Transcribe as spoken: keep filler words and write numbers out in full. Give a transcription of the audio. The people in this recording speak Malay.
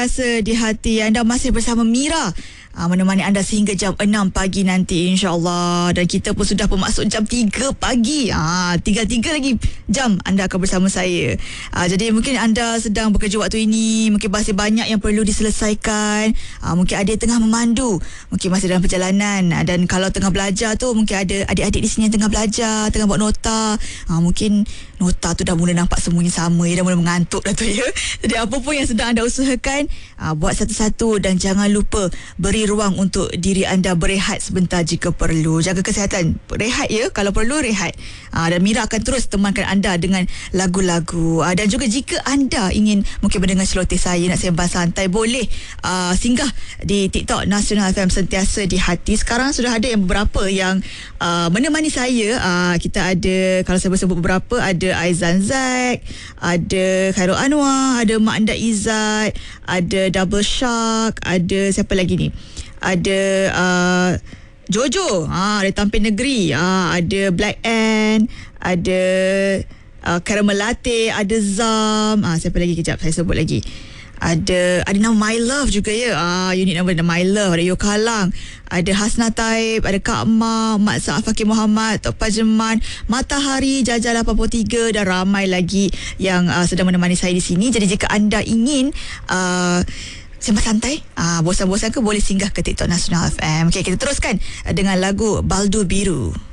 Rasa di hati anda masih bersama Mira, uh, menemani anda sehingga jam enam pagi nanti, insyaAllah. Dan kita pun sudah bermaksud jam tiga pagi. uh, Tinggal tiga lagi jam anda akan bersama saya. uh, Jadi mungkin anda sedang bekerja waktu ini, mungkin masih banyak yang perlu diselesaikan. uh, Mungkin ada yang tengah memandu, mungkin masih dalam perjalanan. uh, Dan kalau tengah belajar tu, mungkin ada adik-adik di sini yang tengah belajar, tengah buat nota. uh, Mungkin nota tu dah mula nampak semuanya sama, ya, dah mula mengantuk dah tu, ya. Jadi apa pun yang sedang anda usahakan, aa, buat satu-satu dan jangan lupa beri ruang untuk diri anda berehat sebentar jika perlu. Jaga kesihatan, rehat, ya, kalau perlu rehat. Aa, dan Mira akan terus temankan anda dengan lagu-lagu. Aa, dan juga jika anda ingin mungkin mendengar celoteh saya, nak sembang santai, boleh aa, singgah di TikTok Nasional F M Sentiasa di Hati. Sekarang sudah ada yang beberapa yang aa, menemani saya. Aa, kita ada, kalau saya sebut beberapa, ada Aizan Zack, ada Khairul Anwar, ada Mak Anda Izzat, ada Double Shark, ada siapa lagi ni? Ada uh, Jojo, ha, ada Tampil Negeri, ha, ada Black Ant, ada uh, Caramel Latte, ada Zam, ha, siapa lagi, kejap saya sebut lagi. Ada ada nama My Love juga, ya. Ah, unit nama My Love, ada Yokalang, ada Hasna Taib, ada Kak Ma, Mak Sa'af Fakir Muhammad, Tok Pajeman, Matahari, Jajah lapan puluh tiga dan ramai lagi yang uh, sedang menemani saya di sini. Jadi jika anda ingin uh, sembang santai, uh, bosan-bosan ke, boleh singgah ke TikTok Nasional F M. Okay, kita teruskan dengan lagu Baldu Biru.